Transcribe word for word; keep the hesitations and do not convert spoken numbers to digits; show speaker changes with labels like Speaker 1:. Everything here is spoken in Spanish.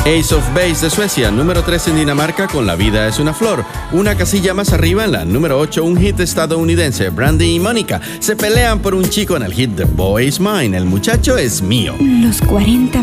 Speaker 1: Ace of Base de Suecia, número tres en Dinamarca con La vida es una flor. Una casilla más arriba en la número ocho, un hit estadounidense. Brandy y Mónica se pelean por un chico en el hit The Boy Is Mine, el muchacho es mío.
Speaker 2: Los cuarenta